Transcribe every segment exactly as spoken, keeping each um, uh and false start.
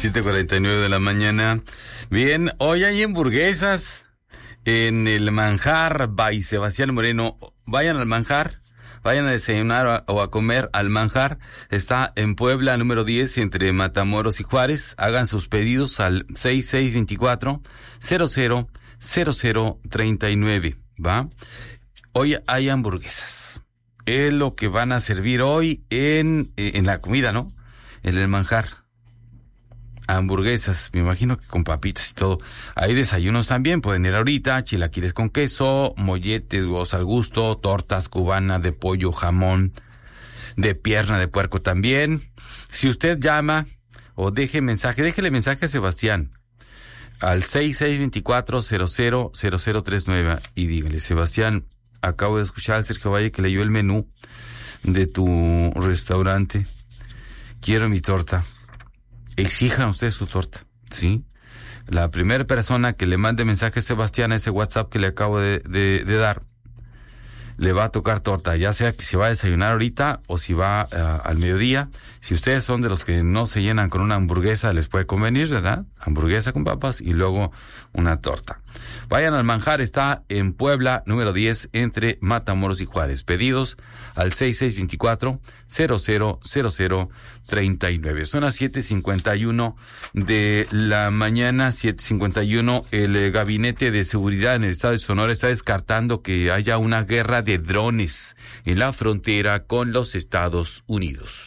siete cuarenta y nueve de la mañana. Bien, hoy hay hamburguesas en el Manjar by Sebastián Moreno. Vayan al Manjar, vayan a desayunar o a comer al Manjar. Está en Puebla, número diez, entre Matamoros y Juárez. Hagan sus pedidos al seis seis dos cuatro, cero cero cero cero treinta y nueve, ¿va? Hoy hay hamburguesas. Es lo que van a servir hoy en, en la comida, ¿no? En el Manjar. Hamburguesas, me imagino que con papitas y todo. Hay desayunos también, pueden ir ahorita, chilaquiles con queso, molletes, huevos al gusto, tortas cubana de pollo, jamón, de pierna de puerco también. Si usted llama o deje mensaje, déjele mensaje a Sebastián al seis seis dos cuatro, cero cero cero cero tres nueve y dígale: Sebastián, acabo de escuchar al Sergio Valle que leyó el menú de tu restaurante. Quiero mi torta. Exijan ustedes su torta, ¿sí? La primera persona que le mande mensaje a Sebastián a ese WhatsApp que le acabo de, de, de dar, le va a tocar torta, ya sea que se va a desayunar ahorita o si va uh, al mediodía. Si ustedes son de los que no se llenan con una hamburguesa, les puede convenir, ¿verdad? Hamburguesa con papas y luego una torta. Vayan al Manjar, está en Puebla, número diez, entre Matamoros y Juárez. Pedidos al seis seis dos cuatro, cero cero cero cero treinta y nueve. Son las siete cincuenta y uno de la mañana, siete cincuenta y uno. El Gabinete de Seguridad en el estado de Sonora está descartando que haya una guerra de drones en la frontera con los Estados Unidos.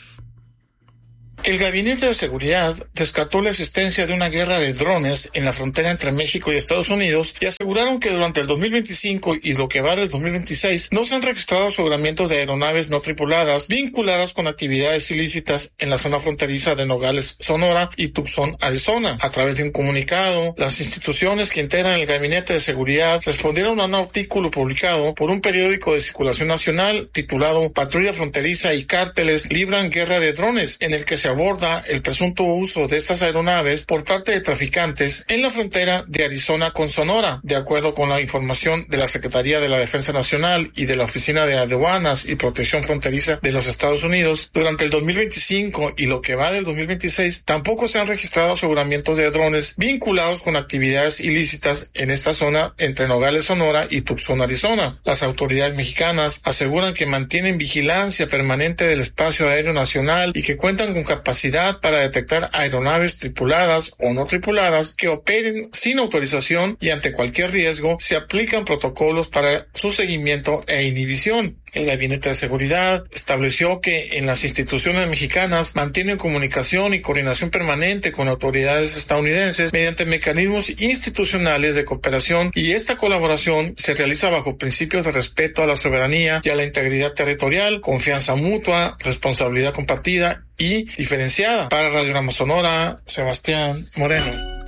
El Gabinete de Seguridad descartó la existencia de una guerra de drones en la frontera entre México y Estados Unidos y aseguraron que durante el dos mil veinticinco y lo que va del dos mil veintiséis no se han registrado aseguramientos de aeronaves no tripuladas vinculadas con actividades ilícitas en la zona fronteriza de Nogales, Sonora y Tucson, Arizona. A través de un comunicado, las instituciones que integran el Gabinete de Seguridad respondieron a un artículo publicado por un periódico de circulación nacional titulado Patrulla Fronteriza y Cárteles libran guerra de drones, en el que se aborda el presunto uso de estas aeronaves por parte de traficantes en la frontera de Arizona con Sonora. De acuerdo con la información de la Secretaría de la Defensa Nacional y de la Oficina de Aduanas y Protección Fronteriza de los Estados Unidos, durante el dos mil veinticinco y lo que va del dos mil veintiséis tampoco se han registrado aseguramientos de drones vinculados con actividades ilícitas en esta zona entre Nogales, Sonora y Tucson, Arizona. Las autoridades mexicanas aseguran que mantienen vigilancia permanente del espacio aéreo nacional y que cuentan con capacidad para detectar aeronaves tripuladas o no tripuladas que operen sin autorización, y ante cualquier riesgo se aplican protocolos para su seguimiento e inhibición. El Gabinete de Seguridad estableció que en las instituciones mexicanas mantienen comunicación y coordinación permanente con autoridades estadounidenses mediante mecanismos institucionales de cooperación, y esta colaboración se realiza bajo principios de respeto a la soberanía y a la integridad territorial, confianza mutua, responsabilidad compartida y diferenciada. Para Radiograma Sonora, Sebastián Moreno.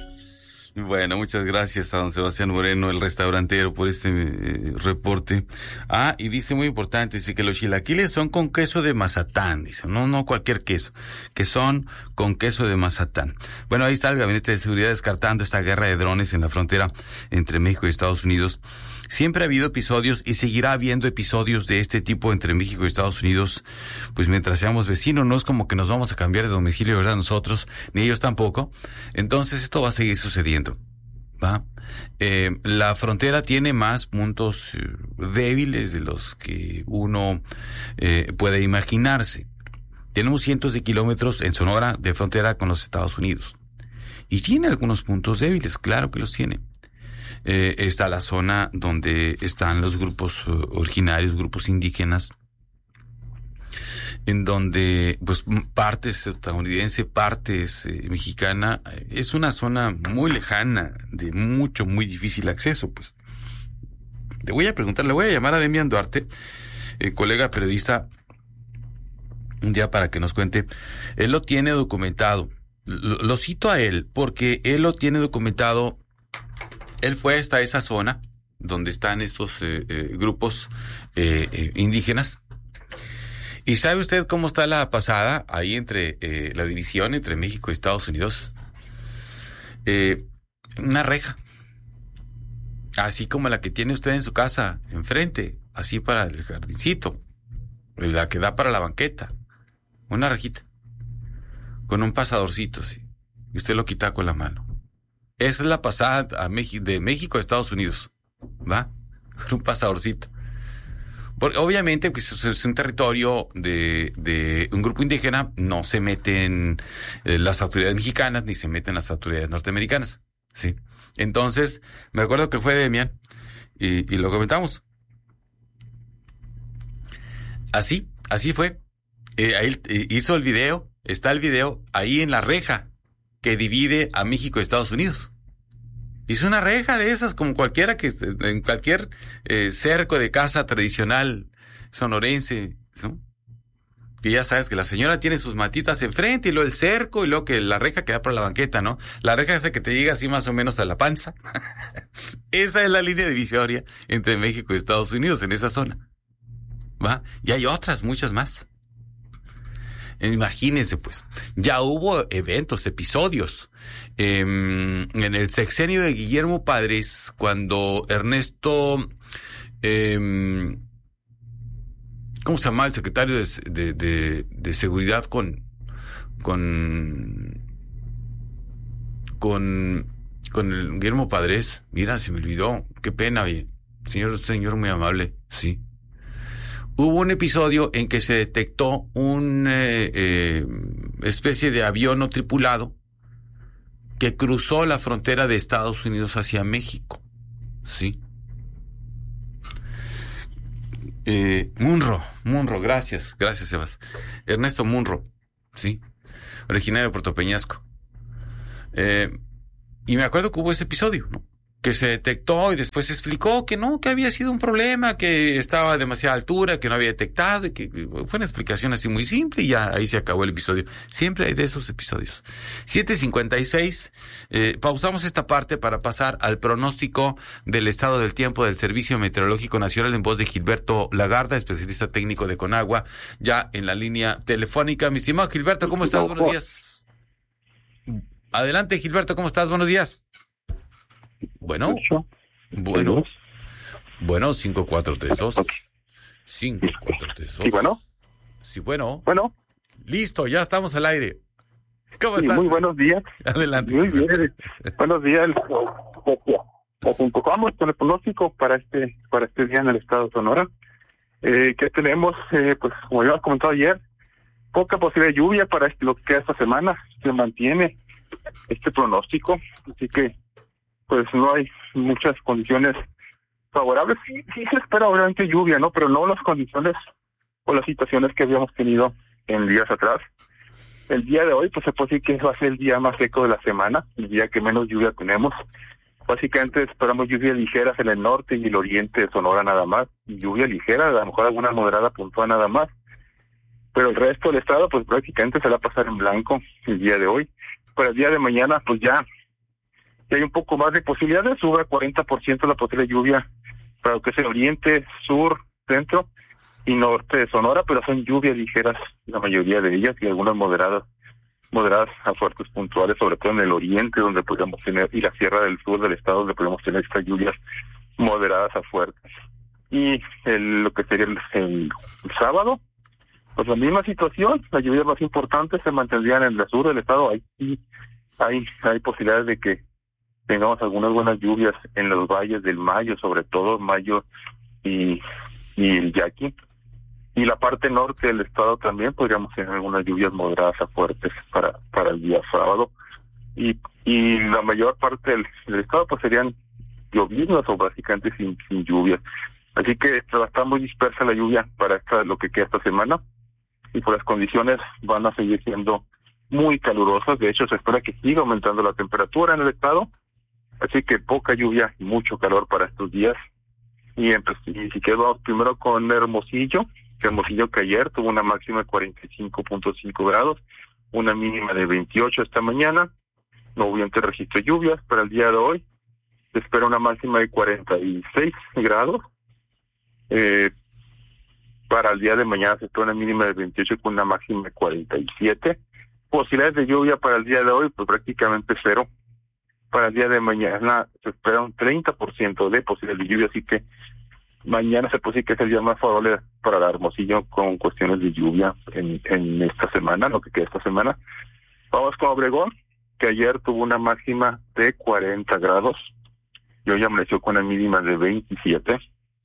Bueno, muchas gracias a don Sebastián Moreno, el restaurantero, por este eh, reporte. Ah, y dice muy importante, dice que los chilaquiles son con queso de Mazatán, dice, no, no cualquier queso, que son con queso de Mazatán. Bueno, ahí está el Gabinete de Seguridad descartando esta guerra de drones en la frontera entre México y Estados Unidos. Siempre ha habido episodios y seguirá habiendo episodios de este tipo entre México y Estados Unidos, pues mientras seamos vecinos. No es como que nos vamos a cambiar de domicilio, ¿verdad? Nosotros, ni ellos tampoco. Entonces esto va a seguir sucediendo, ¿va? Eh, la frontera tiene más puntos eh, débiles de los que uno eh, puede imaginarse. Tenemos cientos de kilómetros en Sonora de frontera con los Estados Unidos. Y tiene algunos puntos débiles, claro que los tiene. Eh, está la zona donde están los grupos uh, originarios, grupos indígenas, en donde pues partes estadounidense, partes eh, mexicana. Es una zona muy lejana, de mucho, muy difícil acceso, pues. Le voy a preguntar, le voy a llamar a Demian Duarte, eh, colega periodista, un día para que nos cuente. Él lo tiene documentado. Lo, lo cito a él porque él lo tiene documentado. Él fue hasta esa zona donde están estos eh, eh, grupos eh, eh, indígenas. ¿Y sabe usted cómo está la pasada ahí entre eh, la división entre México y Estados Unidos? Eh, una reja. Así como la que tiene usted en su casa, enfrente, así para el jardincito, la que da para la banqueta. Una rejita. Con un pasadorcito, sí. y usted lo quita con la mano. Esa es la pasada a México, de México a Estados Unidos, ¿va? Un pasadorcito. Porque obviamente, pues es un territorio de, de un grupo indígena, no se meten eh, las autoridades mexicanas ni se meten las autoridades norteamericanas, ¿sí? Entonces, me acuerdo que fue Demian y, y lo comentamos. Así, así fue. Eh, ahí eh, hizo el video, está el video ahí en la reja que divide a México y Estados Unidos. Hizo una reja de esas, como cualquiera que, en cualquier eh, cerco de casa tradicional sonorense, ¿no? Que ya sabes que la señora tiene sus matitas enfrente y luego el cerco y luego que la reja queda por la banqueta, ¿no? La reja esa que te llega así más o menos a la panza. Esa es la línea divisoria entre México y Estados Unidos, en esa zona, ¿va? Y hay otras, muchas más. Imagínense, pues, ya hubo eventos, episodios. Eh, en el sexenio de Guillermo Padres, cuando Ernesto, eh, ¿cómo se llama el secretario de, de, de, de seguridad con, con, con, con el Guillermo Padres? Mira, se me olvidó, qué pena, oye, señor, señor muy amable, sí. Hubo un episodio en que se detectó una eh, eh, especie de avión no tripulado que cruzó la frontera de Estados Unidos hacia México. Sí. Eh, Munro, Munro, gracias, gracias, Sebas. Ernesto Munro, sí, originario de Puerto Peñasco. Eh, y me acuerdo que hubo ese episodio, ¿no? Que se detectó y después se explicó que no, que había sido un problema, que estaba a demasiada altura, que no había detectado, y que fue una explicación así muy simple y ya ahí se acabó el episodio. Siempre hay de esos episodios. siete cincuenta y seis, eh, pausamos esta parte para pasar al pronóstico del estado del tiempo del Servicio Meteorológico Nacional en voz de Gilberto Lagarda, especialista técnico de Conagua, ya en la línea telefónica. Mi estimado Gilberto, ¿cómo estás? Buenos días. Adelante, Gilberto, ¿cómo estás? Buenos días. Bueno, bueno, bueno, cinco cuatro tres dos, cinco cuatro tres dos. Sí, bueno. Sí, bueno. Bueno. Listo, ya estamos al aire. ¿Cómo Sí, estás? muy buenos días. Adelante. Muy bien. Buenos días. Vamos con el pronóstico para este para este día en el estado de Sonora. Eh, que tenemos, eh, pues como ya hemos comentado ayer, poca posibilidad de lluvia para este, lo que queda esta semana. Se mantiene este pronóstico, así que pues no hay muchas condiciones favorables. Sí, sí se espera obviamente lluvia, ¿no? Pero no las condiciones o las situaciones que habíamos tenido en días atrás. El día de hoy, pues se puede decir que va a ser el día más seco de la semana, el día que menos lluvia tenemos. Básicamente esperamos lluvias ligeras en el norte y el oriente de Sonora nada más, y lluvia ligera, a lo mejor alguna moderada puntual nada más. Pero el resto del estado, pues prácticamente se va a pasar en blanco el día de hoy. Para el día de mañana, pues ya y hay un poco más de posibilidades, sube a cuarenta por ciento la posible lluvia para lo que es el oriente, sur, centro y norte de Sonora, pero son lluvias ligeras la mayoría de ellas y algunas moderadas, moderadas a fuertes puntuales, sobre todo en el oriente donde podríamos tener, y la sierra del sur del estado donde podemos tener estas lluvias moderadas a fuertes. Y el, lo que sería el, el, el sábado, pues la misma situación, las lluvias más importantes se mantendrían en el sur del estado, ahí sí hay, hay posibilidades de que tengamos algunas buenas lluvias en los valles del Mayo, sobre todo Mayo y, y el Yaqui. Y la parte norte del estado también podríamos tener algunas lluvias moderadas a fuertes para, para el día sábado. Y, y la mayor parte del, del estado pues serían lloviznas o básicamente sin, sin lluvia. Así que está muy dispersa la lluvia para esta, lo que queda esta semana. Y por las condiciones van a seguir siendo muy calurosas. De hecho, se espera que siga aumentando la temperatura en el estado. Así que poca lluvia y mucho calor para estos días. Y, pues, y si quedamos primero con Hermosillo, Hermosillo que ayer tuvo una máxima de cuarenta y cinco punto cinco grados, una mínima de veintiocho esta mañana. No hubo registro de lluvias. Para el día de hoy se espera una máxima de cuarenta y seis grados. Eh, para el día de mañana se espera una mínima de veintiocho con una máxima de cuarenta y siete. Posibilidades de lluvia para el día de hoy, pues prácticamente cero. Para el día de mañana se espera un treinta por ciento de posibilidad de lluvia, así que mañana se puede decir que es el día más favorable para la Hermosillo con cuestiones de lluvia en, en esta semana, lo que queda esta semana. Vamos con Obregón, que ayer tuvo una máxima de cuarenta grados y hoy amaneció con una mínima de veintisiete.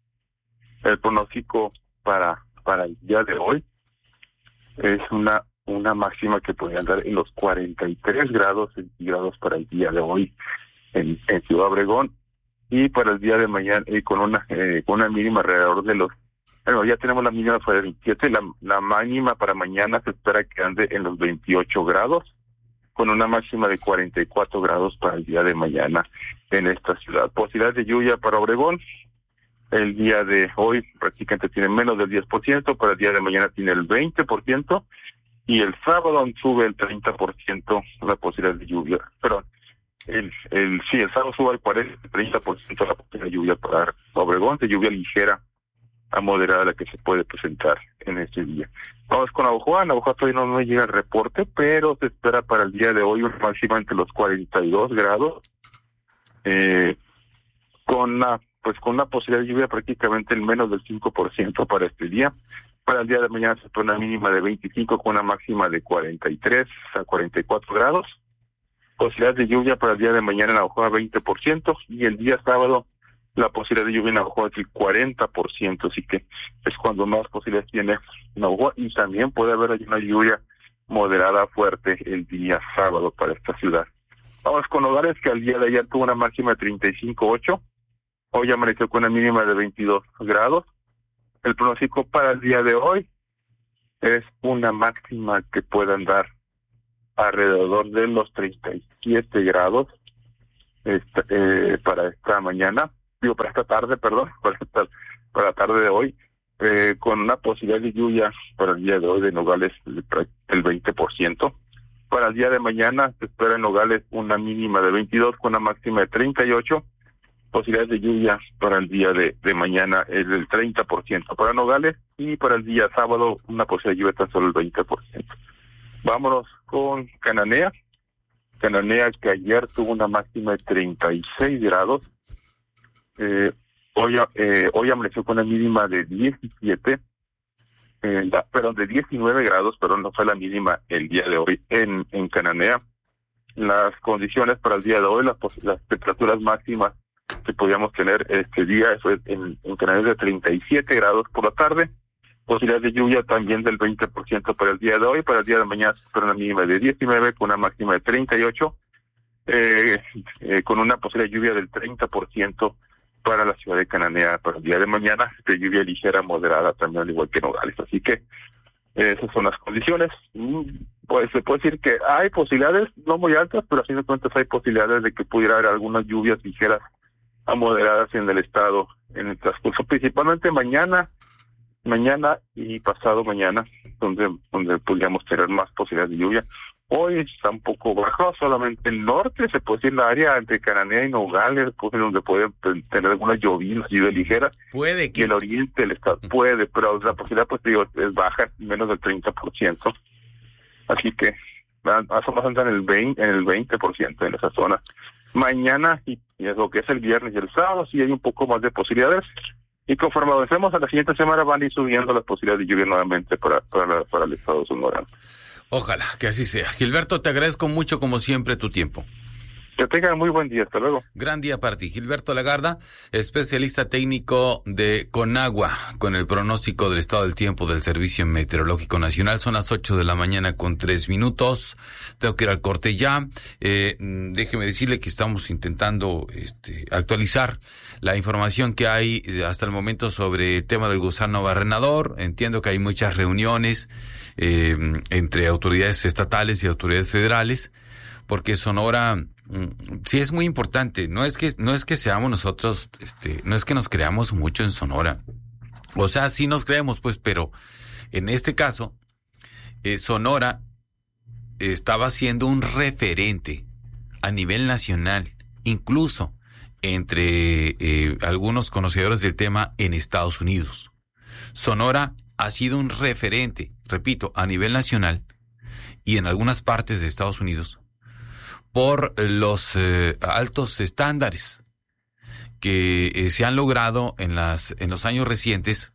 El pronóstico para para el día de hoy es una una máxima que podría andar en los cuarenta y tres grados centígrados para el día de hoy en, en Ciudad Obregón, y para el día de mañana y con una eh, con una mínima alrededor de los, bueno, ya tenemos la mínima para el veintisiete, la, la mínima para mañana se espera que ande en los veintiocho grados, con una máxima de cuarenta y cuatro grados para el día de mañana en esta ciudad. Posibilidad de lluvia para Obregón, el día de hoy prácticamente tiene menos del diez por ciento, para el día de mañana tiene el veinte por ciento, y el sábado sube el treinta por ciento la posibilidad de lluvia. Perdón, el, el, sí, el sábado sube al cuarenta, treinta por ciento la posibilidad de lluvia para Obregón, de lluvia ligera a moderada la que se puede presentar en este día. Vamos con Navojoa. Navojoa todavía no nos llega el reporte, pero se espera para el día de hoy una máxima entre los cuarenta y dos grados, eh, con una, pues con una posibilidad de lluvia prácticamente en menos del cinco por ciento para este día. Para el día de mañana se espera una mínima de veinticinco con una máxima de cuarenta y tres a cuarenta y cuatro grados. Posibilidad de lluvia para el día de mañana en Navojoa veinte por ciento, y el día sábado la posibilidad de lluvia en Navojoa es el cuarenta por ciento, así que es cuando más posibilidades tiene Navojoa, y también puede haber una lluvia moderada fuerte el día sábado para esta ciudad. Vamos con Nogales, que al día de ayer tuvo una máxima de treinta y cinco punto ocho, hoy amaneció con una mínima de veintidós grados. El pronóstico para el día de hoy es una máxima que puede andar alrededor de los treinta y siete grados esta, eh, para esta mañana, digo para esta tarde, perdón, para esta, para la tarde de hoy, eh, con una posibilidad de lluvia para el día de hoy de Nogales el veinte por ciento. Para el día de mañana se espera en Nogales una mínima de veintidós con una máxima de treinta y ocho. Posibilidades de lluvia para el día de, de mañana es del treinta por ciento para Nogales, y para el día sábado una posibilidad de lluvia tan solo el veinte por ciento. Vámonos con Cananea. Cananea, que ayer tuvo una máxima de treinta y seis grados, eh, hoy eh, hoy amaneció con una mínima de diecisiete, eh, la, perdón, de diecinueve grados, pero no fue la mínima el día de hoy en, en Cananea. Las condiciones para el día de hoy, las, las temperaturas máximas que podíamos tener este día fue en, en Cananea de treinta y siete grados por la tarde, posibilidad de lluvia también del veinte por ciento para el día de hoy. Para el día de mañana se espera una mínima de diecinueve con una máxima de treinta y ocho, eh, eh, con una posibilidad de lluvia del treinta por ciento para la ciudad de Cananea para el día de mañana, de lluvia ligera moderada también, al igual que Nogales. Así que eh, esas son las condiciones. Pues se puede decir que hay posibilidades no muy altas, pero a fin de cuentas hay posibilidades de que pudiera haber algunas lluvias ligeras a moderadas en el estado en el transcurso, principalmente mañana mañana y pasado mañana, donde donde podríamos tener más posibilidades de lluvia. Hoy está un poco bajo, solamente el norte, se puede decir la área entre Cananea y Nogales, pues, donde pueden tener algunas llovinas, lluvia ligera. Puede que... Y el oriente del estado puede, pero la posibilidad, pues digo, es baja, menos del treinta por ciento. Así que más o menos andan en el veinte, en el veinte por ciento en esa zona. Mañana, y, y es lo que es el viernes y el sábado, sí hay un poco más de posibilidades. Y conforme avancemos a la siguiente semana van a ir subiendo las posibilidades de lluvia nuevamente para, para, para el estado de Sonora. Ojalá que así sea. Gilberto, te agradezco mucho, como siempre, tu tiempo. Que tengan muy buen día. Hasta luego. Gran día para ti. Gilberto Lagarda, especialista técnico de Conagua, con el pronóstico del estado del tiempo del Servicio Meteorológico Nacional. Son las ocho de la mañana con tres minutos. Tengo que ir al corte ya. Eh, déjeme decirle que estamos intentando este, actualizar la información que hay hasta el momento sobre el tema del gusano barrenador. Entiendo que hay muchas reuniones eh, entre autoridades estatales y autoridades federales, porque Sonora sí es muy importante. No es que no es que seamos nosotros, este, no es que nos creamos mucho en Sonora. O sea, sí nos creemos, pues, pero en este caso, eh, Sonora estaba siendo un referente a nivel nacional, incluso entre eh, algunos conocedores del tema en Estados Unidos. Sonora ha sido un referente, repito, a nivel nacional y en algunas partes de Estados Unidos por los eh, altos estándares que eh, se han logrado en las en los años recientes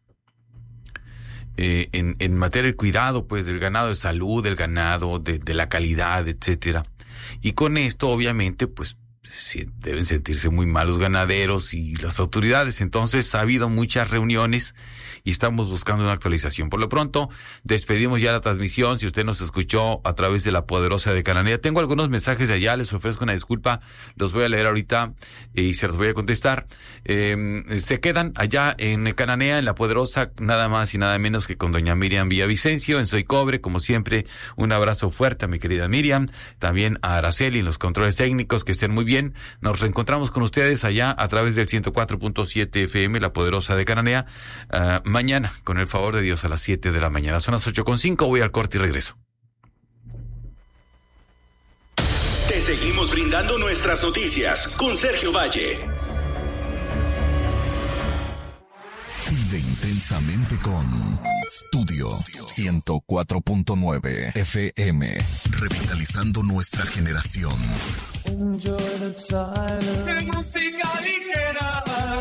eh, en, en materia de cuidado, pues, del ganado, de salud del ganado, de, de la calidad, etcétera. y con esto obviamente pues deben sentirse muy mal los ganaderos y las autoridades. Entonces ha habido muchas reuniones y estamos buscando una actualización. Por lo pronto, despedimos ya la transmisión. Si usted nos escuchó a través de la Poderosa de Cananea, tengo algunos mensajes de allá, les ofrezco una disculpa, los voy a leer ahorita y se los voy a contestar. Eh, se quedan allá en Cananea, en la Poderosa, nada más y nada menos que con doña Miriam Villavicencio, en Soy Cobre, como siempre, un abrazo fuerte a mi querida Miriam, también a Araceli en los controles técnicos, que estén muy bien. Nos reencontramos con ustedes allá a través del ciento cuatro punto siete F M, la Poderosa de Cananea, uh, mañana, con el favor de Dios, a las siete de la mañana. Son las ocho con cinco, voy al corte y regreso. Te seguimos brindando nuestras noticias con Sergio Valle. Vive intensamente con Studio ciento cuatro punto nueve F M, revitalizando nuestra generación. Enjoy the silence. Música ligera.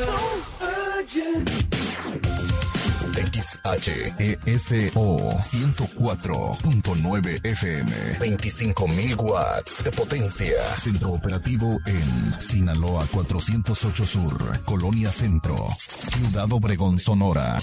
X H E S O ciento cuatro punto nueve F M, veinticinco mil watts de potencia. Centro operativo en Sinaloa cuatrocientos ocho Sur, Colonia Centro, Ciudad Obregón, Sonora.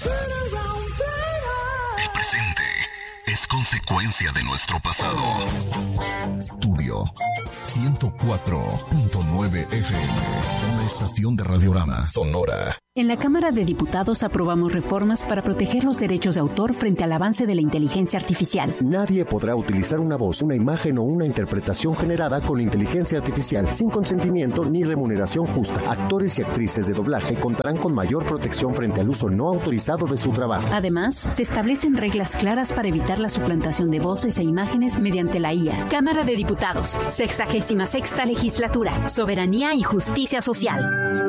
El presente es consecuencia de nuestro pasado. Studio ciento cuatro punto nueve F M, una estación de Radiorama Sonora. En la Cámara de Diputados aprobamos reformas para proteger los derechos de autor frente al avance de la inteligencia artificial. Nadie podrá utilizar una voz, una imagen o una interpretación generada con inteligencia artificial sin consentimiento ni remuneración justa. Actores y actrices de doblaje contarán con mayor protección frente al uso no autorizado de su trabajo. Además, se establecen reglas claras para evitar la suplantación de voces e imágenes mediante la I A. Cámara de Diputados, sexagésima sexta legislatura, soberanía y justicia social.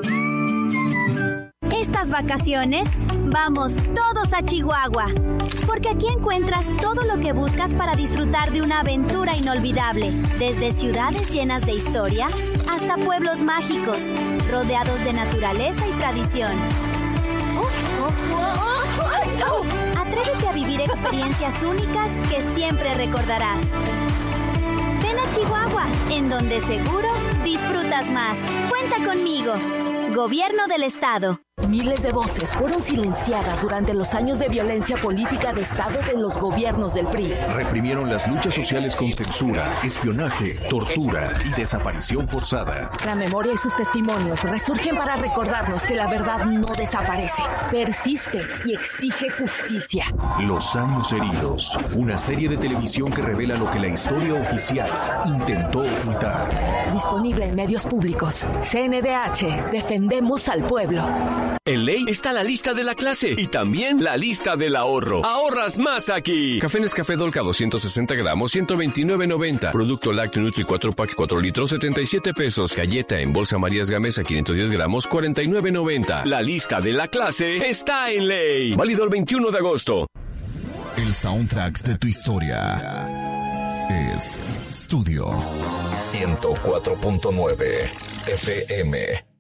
Estas vacaciones, vamos todos a Chihuahua, porque aquí encuentras todo lo que buscas para disfrutar de una aventura inolvidable, desde ciudades llenas de historia hasta pueblos mágicos, rodeados de naturaleza y tradición. Atrévete a vivir experiencias únicas que siempre recordarás. Ven a Chihuahua, en donde seguro disfrutas más. Cuenta conmigo. Gobierno del Estado. Miles de voces fueron silenciadas durante los años de violencia política de Estado de los gobiernos del P R I. Reprimieron las luchas sociales con censura, espionaje, tortura y desaparición forzada. La memoria y sus testimonios resurgen para recordarnos que la verdad no desaparece, persiste y exige justicia. Los años heridos, una serie de televisión que revela lo que la historia oficial intentó ocultar. Disponible en medios públicos. C N D H, defendemos al pueblo. En Ley está la lista de la clase y también la lista del ahorro. Ahorras más aquí. Café Nescafé Dolca doscientos sesenta gramos, ciento veintinueve noventa. Producto lácteo Nutri cuatro pack cuatro litros, setenta y siete pesos. Galleta en bolsa Marías Gamesa quinientos diez gramos, cuarenta y nueve noventa. La lista de la clase está en Ley. Válido el veintiuno de agosto. El soundtrack de tu historia es Studio ciento cuatro punto nueve F M.